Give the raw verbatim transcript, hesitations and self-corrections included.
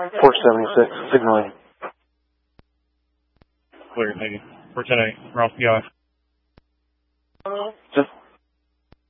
four seventy-six, signaling. Clear, thank you. four ten eight, Ralph P I.